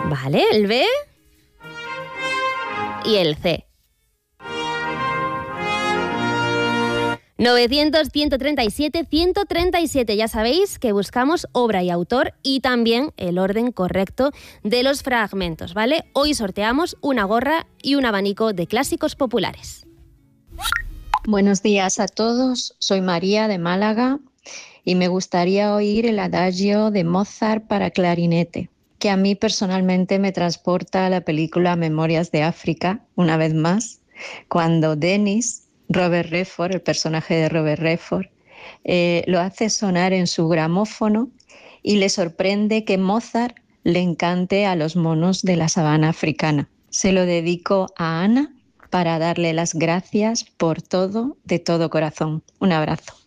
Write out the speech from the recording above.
Vale, el B y el C. 900, 137, 137. Ya sabéis que buscamos obra y autor y también el orden correcto de los fragmentos, ¿vale? Hoy sorteamos una gorra y un abanico de clásicos populares. Buenos días a todos, soy María de Málaga y me gustaría oír el adagio de Mozart para clarinete, que a mí personalmente me transporta a la película Memorias de África, una vez más, cuando Dennis, Robert Redford, el personaje de Robert Redford, lo hace sonar en su gramófono y le sorprende que Mozart le encante a los monos de la sabana africana. Se lo dedico a Ana para darle las gracias por todo, de todo corazón. Un abrazo.